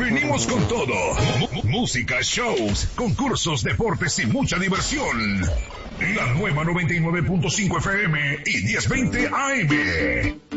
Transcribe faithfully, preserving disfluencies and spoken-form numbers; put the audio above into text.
venimos con todo. M- música, shows, concursos, deportes y mucha diversión. La nueva noventa y nueve punto cinco F M y diez veinte A M.